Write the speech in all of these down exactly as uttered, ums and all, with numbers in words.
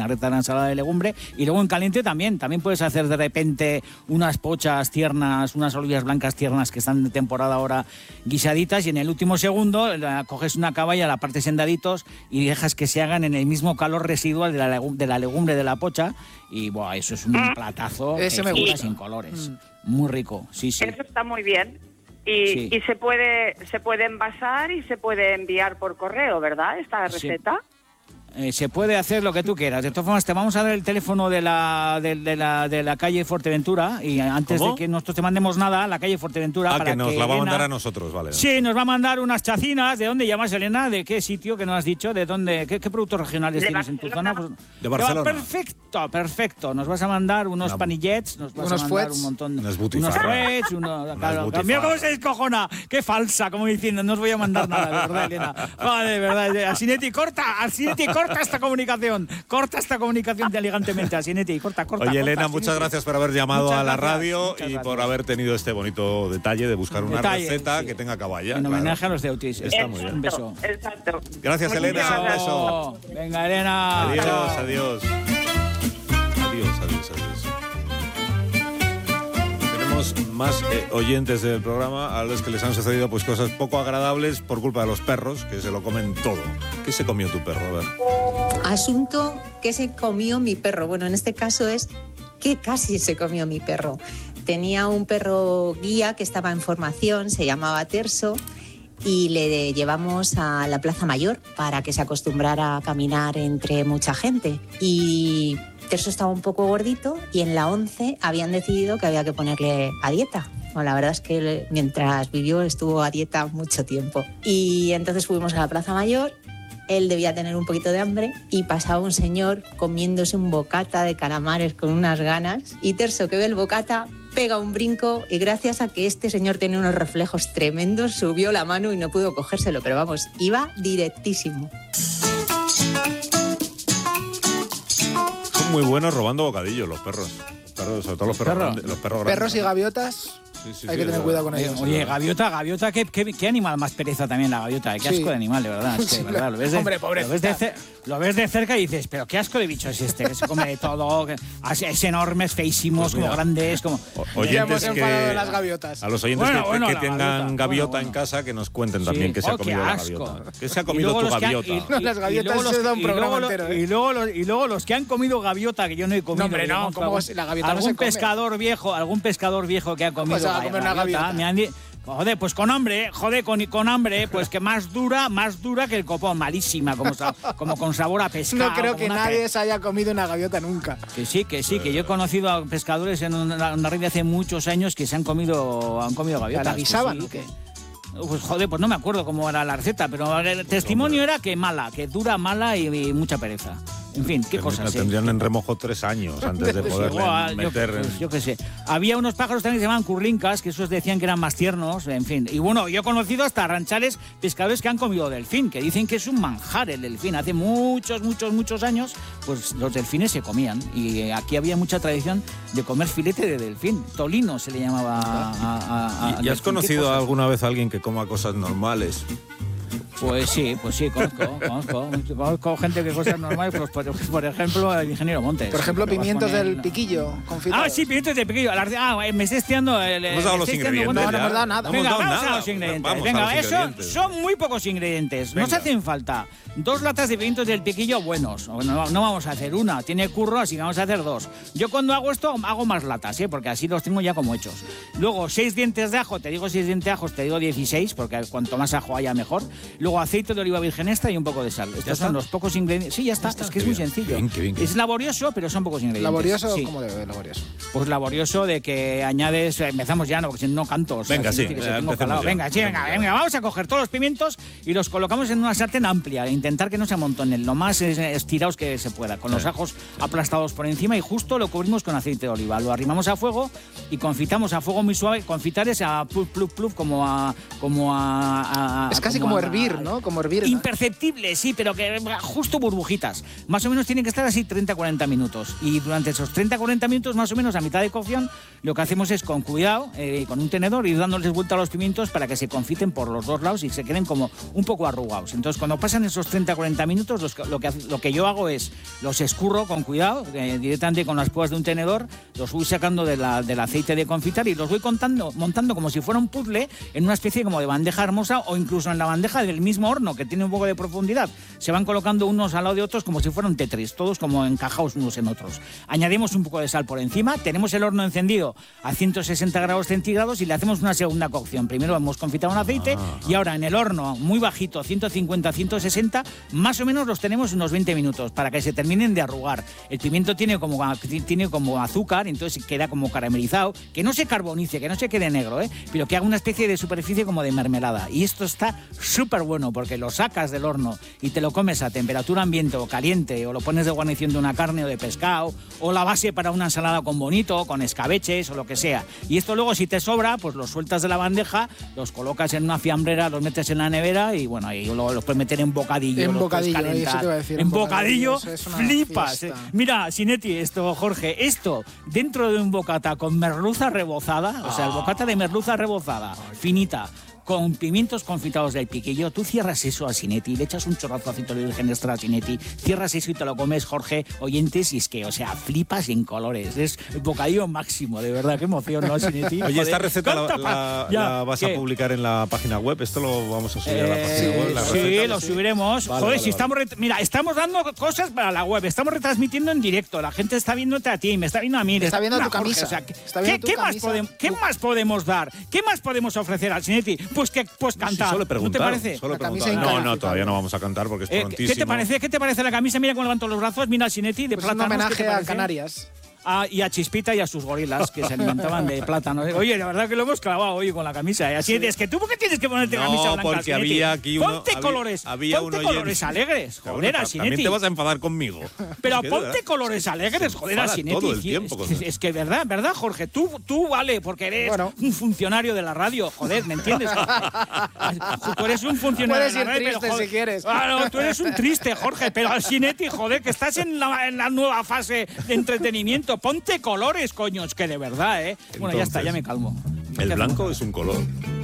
vinagreta de la ensalada de legumbre. Y luego en caliente también, también puedes hacer de repente unas pochas tiernas, unas olivas blancas tiernas que están de temporada ahora guisaditas, y en el último segundo la, coges una caballa, la partes en daditos y dejas que se hagan en el mismo calor residual de la, legum, de la legumbre de la pocha, y buah, eso es un platazo. Ese me gusta. Sin colores. Mm. Muy rico, sí, sí. Eso está muy bien. Y, sí. y se puede se puede envasar y se puede enviar por correo, ¿verdad? Esta receta. Sí. Eh, se puede hacer lo que tú quieras. De todas formas, te vamos a dar el teléfono de la de, de la de la calle Fuerteventura, y antes ¿Cómo? de que nosotros te mandemos nada, la calle Fuerteventura, ah, para que nos que la va a Elena, mandar a nosotros, vale. Sí, nos va a mandar unas chacinas. ¿De dónde llamas, Elena? ¿De qué sitio que nos has dicho? ¿De dónde? ¿Qué, qué productos regionales de tienes Barcelona. en tu zona? Pues, de Barcelona. Perfecto, perfecto. Nos vas a mandar unos no. panillets, nos vas unos a mandar fuets, un montón, unos unos fuets, unos, claro, mira cómo se descojona, qué falsa, como diciendo, no os voy a mandar nada, de verdad, Elena. Vale, de verdad, Asinetti, corta, Asinetti, corta esta comunicación, corta esta comunicación elegantemente, Asinetti, corta, corta. Oye, corta, Elena, Asinetti. muchas gracias por haber llamado muchas a la gracias, radio y gracias. por haber tenido este bonito detalle de buscar una Detalle, receta sí. que tenga caballa. En homenaje claro. a los de Autis. Está exacto, muy bien. Un beso. Exacto. Gracias, Muchas Elena. Un gracias. beso. Venga, Elena. Adiós, Chao. adiós. Adiós, adiós, adiós. Tenemos más eh, oyentes del programa a los que les han sucedido pues cosas poco agradables por culpa de los perros, que se lo comen todo. ¿Qué se comió tu perro? A ver. Asunto que se comió mi perro. Bueno, en este caso es que casi se comió mi perro. Tenía un perro guía que estaba en formación, se llamaba Terso, y le llevamos a la Plaza Mayor para que se acostumbrara a caminar entre mucha gente. Y Terso estaba un poco gordito y en la once habían decidido que había que ponerle a dieta. Bueno, la verdad es que mientras vivió estuvo a dieta mucho tiempo. Y entonces fuimos a la Plaza Mayor. Él debía tener un poquito de hambre y pasaba un señor comiéndose un bocata de calamares con unas ganas. Y Terso, que ve el bocata, pega un brinco y gracias a que este señor tenía unos reflejos tremendos, subió la mano y no pudo cogérselo. Pero vamos, iba directísimo. Son muy buenos robando bocadillos los perros. Perros, sobre todo los perros, Perro. grandes, los perros grandes. Perros y gaviotas, Sí, sí, hay sí, que tener es cuidado con Oye, ellos. oye, gaviota, gaviota, ¿qué, qué, qué animal más pereza también la gaviota, ¿eh? Qué Sí. asco de animal, de verdad. Es que, Sí, de verdad, lo ves de, hombre, lo ves, de cer- lo ves de cerca y dices, pero qué asco de bicho es este, que se come de todo, que es enormes, feísimos, Pues mira, como grandes, como... O- Ya hemos oyentes enfadado de que las gaviotas. a los oyentes Bueno, que, bueno, que la tengan gaviota, gaviota bueno, en casa que nos cuenten Sí. también qué se Oh, ha comido qué la asco. gaviota. ¿Qué se ha Y comido luego tu los que han- gaviota? y- y- Las gaviotas y luego se da un y luego programa los- entero, ¿eh? Y luego, los, y luego los que han comido gaviota, que yo no he comido. No, hombre, no, digamos, ¿cómo algún, vas- la gaviota no algún se come? pescador viejo, algún pescador viejo que ha comido se va a comer una gaviota? me han di- Joder, pues con hambre, joder, con, con hambre, pues que más dura, más dura que el copón, malísima, como, sa- como con sabor a pescado. No creo como que una nadie pe- se haya comido una gaviota nunca. Que sí, que sí, que yo he conocido a pescadores en una, una red de hace muchos años que se han comido, han comido gaviotas. ¿La que guisaban sí, o qué? Pues joder, pues no me acuerdo cómo era la receta, pero el testimonio era que mala, que dura, mala y, y mucha pereza. En fin, qué La cosas. ¿eh? tendrían en remojo tres años antes de poderle Igual, yo, meter en... pues, yo qué sé. Había unos pájaros también que se llamaban currincas, que esos decían que eran más tiernos, en fin. Y bueno, yo he conocido hasta ranchales pescadores que han comido delfín, que dicen que es un manjar el delfín. Hace muchos, muchos, muchos años, pues los delfines se comían. Y aquí había mucha tradición de comer filete de delfín. Tolino se le llamaba a... a- a- ¿Y, y al has delfín. ¿Qué conocido cosas? alguna vez a alguien que coma cosas normales? Pues sí, pues sí, conozco, conozco. Conozco gente que cosas normales, pues por, por ejemplo, el ingeniero Montes. Por ejemplo, Que vas pimientos con del el- piquillo confitados. Ah, sí, pimientos del piquillo. Ah, me estáis estudiando el... Hemos dado los ingredientes. No, no ya. hemos dado nada. No Venga, hemos dado vamos nada. a los ingredientes. Vamos a Venga, los eso ingredientes. son muy pocos ingredientes. Nos Venga. hacen falta dos latas de pimientos del piquillo buenos. No, no vamos a hacer una, tiene curro, así que vamos a hacer dos. Yo cuando hago esto hago más latas, ¿eh? Porque así los tengo ya como hechos. Luego, seis dientes de ajo, te digo seis dientes de ajo, te digo dieciséis, porque cuanto más ajo haya mejor. Luego aceite de oliva virgen extra y un poco de sal. Estos está? son los pocos ingredientes. Sí, ya está, es que es Qué muy bien, sencillo. qué bien, qué bien, qué bien. Es laborioso, pero son pocos ingredientes. ¿Laborioso? Sí. ¿Cómo de laborioso? Pues laborioso de que añades, empezamos ya, no, porque si no canto. o sea, Venga, significa sí, que eh, tengo empecemos calado. ya, Venga, sí, venga, empecemos ya. venga, vamos a coger todos los pimientos y los colocamos en una sartén amplia, e intentar que no se amontonen, lo más es- estirados que se pueda, con los Sí. ajos aplastados por encima y justo lo cubrimos con aceite de oliva. Lo arrimamos a fuego y confitamos a fuego muy suave. Confitar es a pluf, pluf, pluf, como a... Como a, a- Es casi como como a- hervir, hervir, ¿no? Como hervir. ¿no? Imperceptible, sí, pero que justo burbujitas. Más o menos tienen que estar así treinta a cuarenta minutos. Y durante esos treinta a cuarenta minutos, más o menos a mitad de cocción, lo que hacemos es con cuidado, eh, con un tenedor, ir dándoles vuelta a los pimientos para que se confiten por los dos lados y se queden como un poco arrugados. Entonces, cuando pasan esos treinta a cuarenta minutos, los, lo, que, lo que yo hago es los escurro con cuidado, eh, directamente con las púas de un tenedor, los voy sacando de la, del aceite de confitar y los voy contando, montando como si fuera un puzzle en una especie como de bandeja hermosa o incluso en la bandeja del mismo horno, que tiene un poco de profundidad. Se van colocando unos al lado de otros como si fueran Tetris, todos como encajados unos en otros. Añadimos un poco de sal por encima, tenemos el horno encendido a ciento sesenta grados centígrados y le hacemos una segunda cocción. Primero hemos confitado en aceite ah. y ahora en el horno muy bajito, ciento cincuenta a ciento sesenta, más o menos los tenemos unos veinte minutos para que se terminen de arrugar. El pimiento tiene como, tiene como azúcar, entonces queda como caramelizado, que no se carbonice, que no se quede negro, ¿eh? pero que haga una especie de superficie como de mermelada. Y esto está súper bueno porque lo sacas del horno y te lo comes a temperatura ambiente o caliente, o lo pones de guarnición de una carne o de pescado, o la base para una ensalada con bonito, con escabeches o lo que sea. Y esto luego, si te sobra, pues los sueltas de la bandeja, los colocas en una fiambrera, los metes en la nevera y bueno, ahí luego los puedes meter en bocadillo. En los bocadillo, puedes calentar. Eso te iba a decir, en bocadillo, bocadillo flipas. Eh. Mira, Sinetti, esto, Jorge, esto dentro de un bocata con merluza rebozada, o sea, el bocata de merluza rebozada, finita, con pimientos confitados del piquillo, tú cierras eso a Sinetti, le echas un chorrazo de aceite de virgen extra a Sinetti, cierras eso y te lo comes, Jorge, oyentes, y es que, o sea, flipas en colores. Es bocadillo máximo, de verdad, qué emoción, ¿no, Sinetti? Oye, esta receta la, la, ya, la vas ¿qué? a publicar en la página web. ¿Esto lo vamos a subir eh, a la página web? La sí, receta, lo ¿sí? subiremos. Vale, Joder, vale, si vale. estamos... Mira, estamos dando cosas para la web, estamos retransmitiendo en directo, la gente está viéndote a ti, me está viendo a mí. Te está viendo Mira, tu camisa. Jorge, o sea, está ¿qué, viendo ¿qué, tu más camisa? podemos, ¿Qué más podemos dar? ¿Qué más podemos ofrecer al Sinetti? Pues que pues cantar. Sí, solo preguntar, ¿No te parece? Solo La camisa preguntar. No, no, incalificable. todavía no vamos a cantar porque es Eh, prontísimo. ¿Qué te parece? ¿Qué te parece la camisa? Mira cómo levanto los brazos, mira al Sinetti de Pues es un plátanos. ¿qué te homenaje a parece? Canarias. Ah, y a Chispita y a sus gorilas que se alimentaban de plátanos. Oye, la verdad que lo hemos clavado hoy con la camisa. ¿eh? Así sí. Es que tú, ¿por qué tienes que ponerte No, camisa blanca? porque Sinetti? había aquí uno- Ponte había- colores, había ponte un colores oyente. alegres. Pero Joder, bueno, a Sinetti. también te vas a enfadar conmigo. Pero Es que de ponte verdad, colores alegres, se joder, a enfada Sinetti. todo el Sí, tiempo es, con es, es que verdad, verdad, Jorge. Tú, tú vale, porque eres Bueno. un funcionario de la radio. Joder, ¿me entiendes? Tú eres un funcionario Puedes de la ir radio. triste pero, joder, si quieres. Ah, no, tú eres un triste, Jorge. Pero al Sinetti, joder, que estás en la, en la nueva fase de entretenimiento. Ponte colores, coños, que de verdad, ¿eh? Bueno, ya está, ya me calmo. El ¿Qué blanco hacemos? es un color.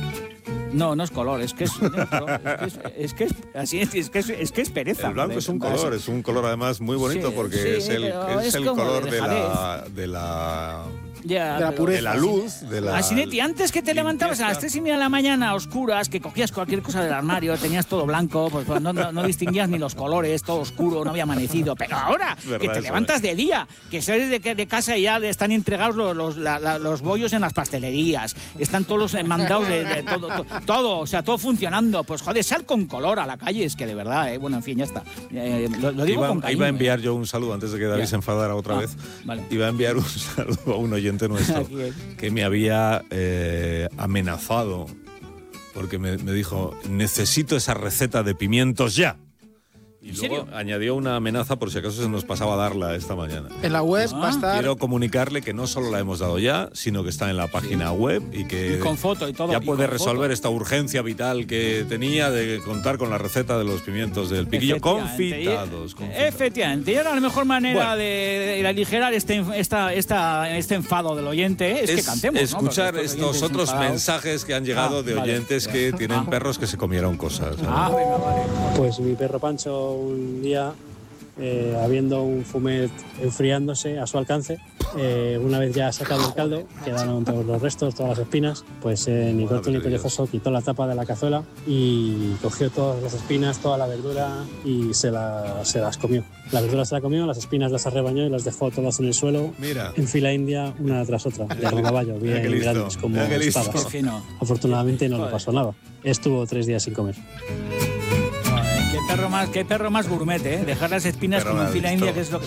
No, no es color, es que es, es, que es, es, que es así es, es que es, es que es pereza. El blanco joder, es un ¿verdad? color, es un color además muy bonito Sí, porque sí, es el, pero es es el como color de de la, de la Ya, De la pero- pureza. de la luz, de la A Sinetti, antes que te levantabas a las tres y media de la mañana a oscuras, que cogías cualquier cosa del armario, tenías todo blanco, pues no, no, no distinguías ni los colores, todo oscuro, no había amanecido. Pero ahora, Es verdad que te eso, levantas ¿eh? de día, que sales de, de casa y ya le están entregados los, los, la- la- los bollos en las pastelerías, están todos los mandados de, de todo, to- todo, o sea, todo funcionando. Pues joder, sal con color a la calle, es que de verdad, ¿eh? Bueno, en fin, ya está. Eh, lo, lo digo Iba, con cariño, iba a ¿eh? enviar yo un saludo antes de que David Ya. se enfadara otra Ah, vez. vale. Iba a enviar un saludo a un oyente nuestro Aquí, eh. que me había eh, amenazado porque me, me dijo, necesito esa receta de pimientos ya. Y ¿En luego serio? añadió una amenaza por si acaso se nos pasaba a darla esta mañana. En la web Ah. va a estar. Quiero comunicarle que no solo la hemos dado ya, sino que está en la página web y que Y con foto y todo. ya y puede con resolver foto. esta urgencia vital que tenía de contar con la receta de los pimientos del piquillo Efectivamente. confitados. confitados. Efectivamente, y ahora la mejor manera Bueno. de, de aligerar este, esta, esta, este enfado del oyente es, que cantemos. ¿no? escuchar Porque estos oyentes otros enfadados- mensajes que han llegado Ah, de vale. oyentes que tienen Ah. perros que se comieron cosas. ¿no? Ah, venga, vale. Pues mi perro Pancho un día, eh, habiendo un fumet enfriándose a su alcance, eh, una vez ya sacado el caldo, quedaron todos los restos, todas las espinas, pues eh, ni corto ni perezoso quitó la tapa de la cazuela y cogió todas las espinas, toda la verdura y se, la- se las comió. La verdura se la comió, las espinas las arrebañó y las dejó todas en el suelo, Mira, en fila india, una tras otra, de rodaballo, Mira bien qué listo, grandes como mira qué listo. Qué espadas. fino. Afortunadamente no le Joder. pasó nada. Estuvo tres días sin comer. Qué perro más, qué perro más gourmet, ¿eh? Dejar las espinas Pero como en has fila visto. india, que es lo que...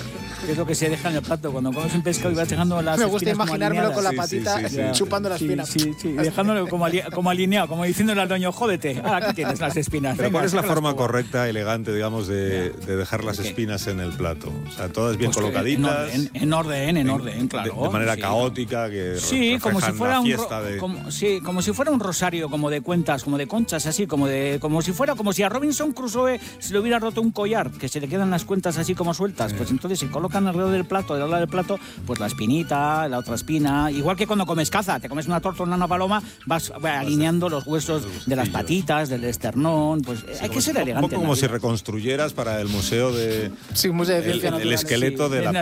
que es lo que se deja en el plato. Cuando comes un pescado y vas dejando las Me gusta espinas como imaginármelo con la alineadas. Sí, sí, patita sí, sí. chupando la Sí, espina. sí, sí, dejándolo como, ali- como alineado, como diciéndole al dueño, jódete, ahora aquí tienes las espinas. Pero venga, ¿cuál es la sácalas forma tú. correcta, elegante, digamos, de, de dejar las ¿Qué? espinas en el plato? O sea, todas bien Pues que colocaditas. En orden, en orden, en orden, claro. De, de manera sí. caótica, que Sí, como si reflejan fuera la un fiesta ro- de... como, sí, como si fuera un rosario, como de cuentas, como de conchas, así, como de, como si fuera, como si a Robinson Crusoe se le hubiera roto un collar, que se le quedan las cuentas así como sueltas. Pues entonces se colocan alrededor del plato, del lado del plato, pues la espinita, la otra espina, igual que cuando comes caza, te comes una torta o una paloma, vas va, alineando los huesos de las patitas, del esternón, pues Sí, hay como que si- ser elegante. Un poco en la como si vida. reconstruyeras para el museo de Sí, museo de el, ciencia el natural. esqueleto Sí, de la de